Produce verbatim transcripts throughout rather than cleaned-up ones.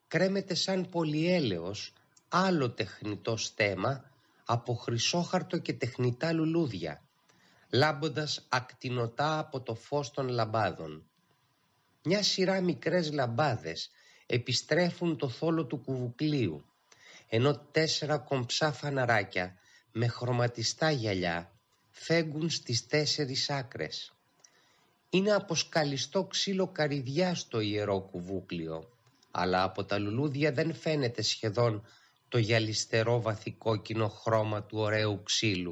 κρέμεται σαν πολυέλαιος άλλο τεχνητό στέμμα από χρυσόχαρτο και τεχνητά λουλούδια, λάμποντας ακτινωτά από το φως των λαμπάδων. Μια σειρά μικρές λαμπάδες επιστρέφουν το θόλο του κουβουκλίου, ενώ τέσσερα κομψά φαναράκια με χρωματιστά γυαλιά φέγγουν στις τέσσερις άκρες. Είναι από σκαλιστό ξύλο καρυδιάς το ιερό κουβούκλιο, αλλά από τα λουλούδια δεν φαίνεται σχεδόν το γυαλιστερό βαθικόκκινο χρώμα του ωραίου ξύλου.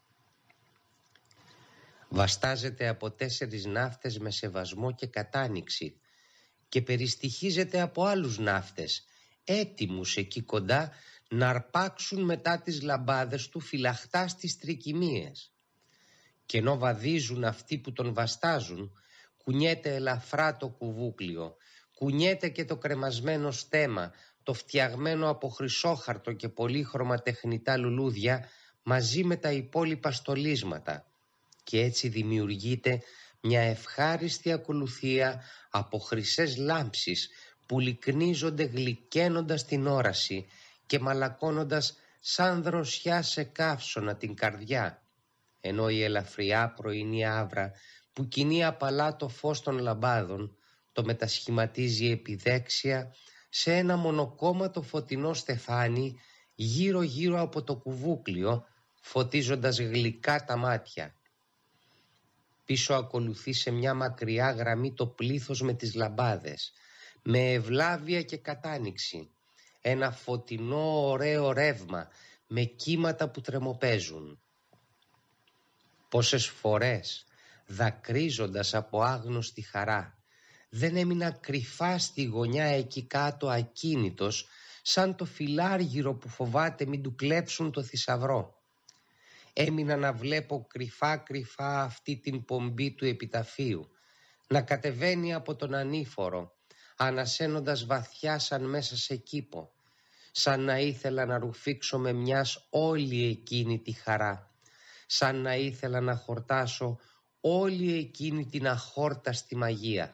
Βαστάζεται από τέσσερις ναύτες με σεβασμό και κατάνοιξη και περιστοιχίζεται από άλλους ναύτες, έτοιμους εκεί κοντά να αρπάξουν μετά τις λαμπάδες του φυλαχτά στις τρικυμίες. Και ενώ βαδίζουν αυτοί που τον βαστάζουν, κουνιέται ελαφρά το κουβούκλιο, κουνιέται και το κρεμασμένο στέμμα, το φτιαγμένο από χρυσόχαρτο και πολύχρωμα τεχνητά λουλούδια μαζί με τα υπόλοιπα στολίσματα, και έτσι δημιουργείται μια ευχάριστη ακολουθία από χρυσές λάμψεις που λυκνίζονται γλυκαίνοντας την όραση και μαλακώνοντας σαν δροσιά σε καύσωνα την καρδιά, ενώ η ελαφριά πρωινή άβρα που κινεί απαλά το φως των λαμπάδων το μετασχηματίζει επιδέξια σε ένα μονοκόμματο φωτεινό στεφάνι γύρω γύρω από το κουβούκλιο, φωτίζοντας γλυκά τα μάτια. Πίσω ακολουθεί σε μια μακριά γραμμή το πλήθος με τις λαμπάδες, με ευλάβεια και κατάνοιξη, ένα φωτεινό ωραίο ρεύμα με κύματα που τρεμοπαίζουν. Πόσες φορές, δακρύζοντας από άγνωστη χαρά, δεν έμεινα κρυφά στη γωνιά εκεί κάτω ακίνητος, σαν το φιλάργυρο που φοβάται μην του κλέψουν το θησαυρό. Έμεινα να βλέπω κρυφά κρυφά αυτή την πομπή του επιταφείου, να κατεβαίνει από τον ανήφορο, ανασένοντας βαθιά σαν μέσα σε κήπο, σαν να ήθελα να ρουφήξω με μιας όλη εκείνη τη χαρά, σαν να ήθελα να χορτάσω όλη εκείνη την αχόρταστη μαγεία.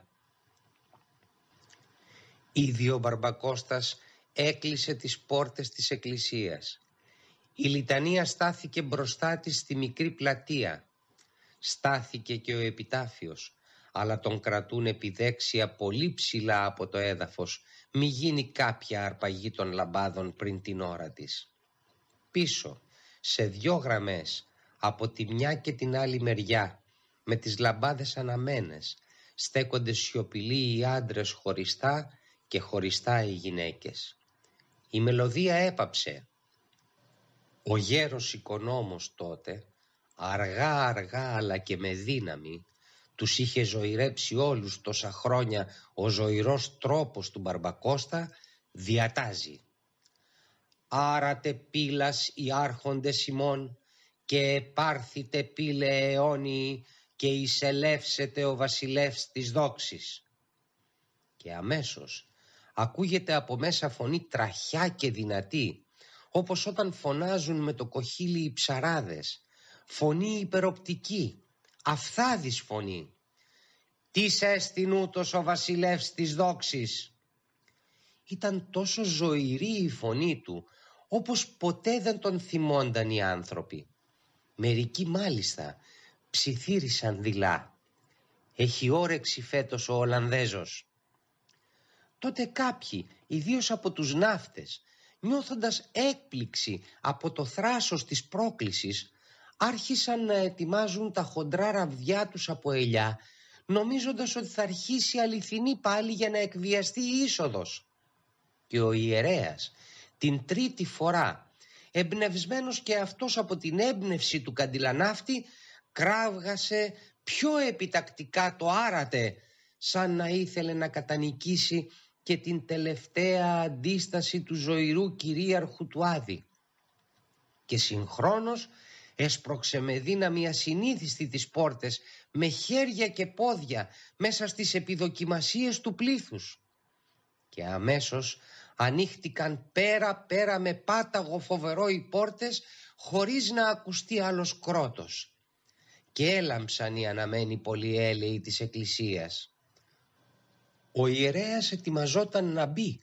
Ήδη ο Μπαρμπακώστας έκλεισε τις πόρτες της εκκλησίας. Η λιτανία στάθηκε μπροστά της στη μικρή πλατεία. Στάθηκε και ο επιτάφιος, αλλά τον κρατούν επιδέξια πολύ ψηλά από το έδαφος, μη γίνει κάποια αρπαγή των λαμπάδων πριν την ώρα της. Πίσω, σε δυο γραμμές, από τη μια και την άλλη μεριά, με τις λαμπάδες αναμένες, στέκονται σιωπηλοί οι άντρες χωριστά και χωριστά οι γυναίκες. Η μελωδία έπαψε. Ο γέρος οικονόμος τότε, αργά αργά αλλά και με δύναμη, τους είχε ζωηρέψει όλους τόσα χρόνια ο ζωηρός τρόπος του Μπαρμπακώστα, διατάζει: «Άρατε πύλας οι άρχοντες ημών και επάρθητε πύλε αιώνιοι και εισελεύσετε ο βασιλεύς της δόξης». Και αμέσως ακούγεται από μέσα φωνή τραχιά και δυνατή, όπως όταν φωνάζουν με το κοχύλι οι ψαράδες, φωνή υπεροπτική, αφθάδης φωνή. «Τις έστειν ούτως ο βασιλεύς της δόξης». Ήταν τόσο ζωηρή η φωνή του, όπως ποτέ δεν τον θυμόνταν οι άνθρωποι. Μερικοί μάλιστα ψιθύρισαν δειλά. «Έχει όρεξη φέτος ο Ολλανδέζος». Τότε κάποιοι, ιδίως από τους ναύτες, νιώθοντας έκπληξη από το θράσος της πρόκλησης, άρχισαν να ετοιμάζουν τα χοντρά ραβδιά τους από ελιά, νομίζοντας ότι θα αρχίσει αληθινή πάλι για να εκβιαστεί η είσοδος. Και ο ιερέας την τρίτη φορά, εμπνευσμένος και αυτός από την έμπνευση του καντιλανάφτη, κράβγασε πιο επιτακτικά το «άρατε», σαν να ήθελε να κατανικήσει και την τελευταία αντίσταση του ζωηρού κυρίαρχου του Άδη. Και συγχρόνως έσπρωξε με δύναμη ασυνήθιστη τις πόρτες, με χέρια και πόδια, μέσα στις επιδοκιμασίες του πλήθους. Και αμέσως ανοίχτηκαν πέρα πέρα με πάταγο φοβερό οι πόρτες, χωρίς να ακουστεί άλλος κρότος. Και έλαμψαν οι αναμένοι πολυέλαιοι της εκκλησίας. Ο ιερέας ετοιμαζόταν να μπει,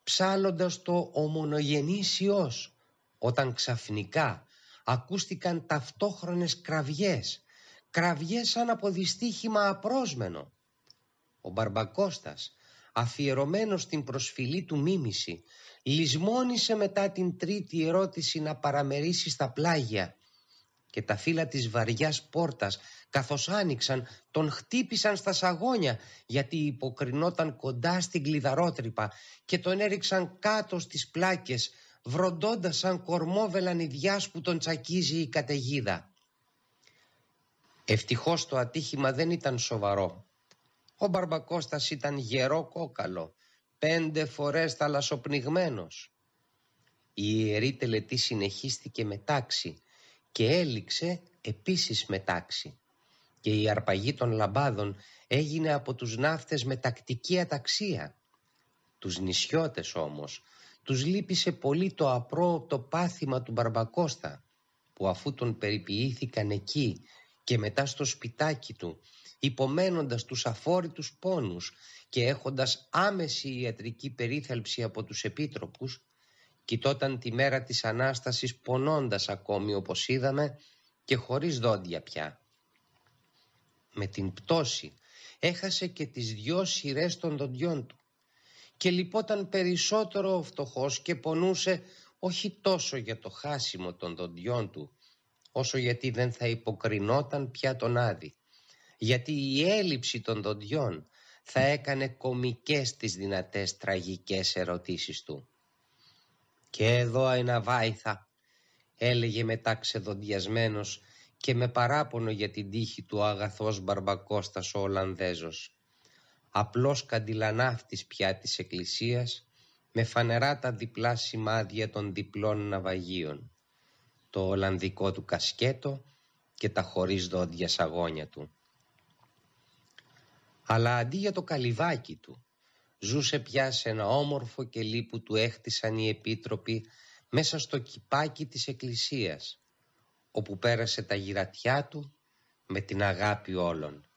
ψάλλοντας το ομονογενής Υιός, όταν ξαφνικά ακούστηκαν ταυτόχρονες κραυγές, κραυγές σαν από δυστύχημα απρόσμενο. Ο Μπαρμπακώστας, αφιερωμένος στην προσφυλή του μίμηση, λησμόνισε μετά την τρίτη ερώτηση να παραμερίσει στα πλάγια και τα φύλλα της βαριάς πόρτας, καθώς άνοιξαν, τον χτύπησαν στα σαγόνια, γιατί υποκρινόταν κοντά στην κλειδαρότρυπα, και τον έριξαν κάτω στις πλάκες, βροντώντας σαν κορμό βελανιδιάς που τον τσακίζει η καταιγίδα. Ευτυχώς το ατύχημα δεν ήταν σοβαρό. Ο Μπαρμπακώστας ήταν γερό κόκαλο, πέντε φορές θαλασσοπνιγμένος. Η ιερή τελετή συνεχίστηκε με τάξη και έληξε επίσης με τάξη, και η αρπαγή των λαμπάδων έγινε από τους ναύτες με τακτική αταξία. Τους νησιώτες όμως τους λύπησε πολύ το απρόοπτο πάθημα του Μπαρμπακώστα, που αφού τον περιποιήθηκαν εκεί και μετά στο σπιτάκι του, υπομένοντας τους αφόρητους πόνους και έχοντας άμεση ιατρική περίθαλψη από τους επίτροπους, κοιτώταν τη μέρα της Ανάστασης πονώντας ακόμη, όπως είδαμε, και χωρίς δόντια πια. Με την πτώση έχασε και τις δυο σειρές των δοντιών του και λυπόταν περισσότερο ο φτωχός και πονούσε όχι τόσο για το χάσιμο των δοντιών του, όσο γιατί δεν θα υποκρινόταν πια τον Άδη, γιατί η έλλειψη των δοντιών θα έκανε κωμικές τις δυνατές τραγικές ερωτήσεις του. «Και εδώ ένα βάηθα», έλεγε μετά ξεδοντιασμένος και με παράπονο για την τύχη του ο αγαθός Μπαρμπακώστας ο Ολλανδέζος. Απλός καντιλανάφτης πια της εκκλησίας, με φανερά τα διπλά σημάδια των διπλών ναυαγίων, το Ολλανδικό του κασκέτο και τα χωρίς δόντια σαγόνια του. Αλλά αντί για το καλυβάκι του, ζούσε πια σε ένα όμορφο κελί που του έχτισαν οι επίτροποι μέσα στο κηπάκι της εκκλησίας, όπου πέρασε τα γυρατιά του με την αγάπη όλων.